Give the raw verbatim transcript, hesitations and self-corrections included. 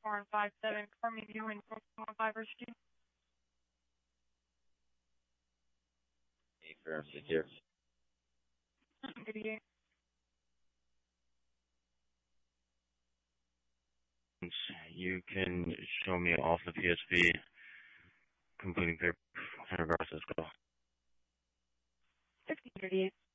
four and five seven, confirming you in four one five Richard. Hey, firm secure. Good day. You can show me off the P S V, completing paper in regards to this call. fifteen thirty-eight.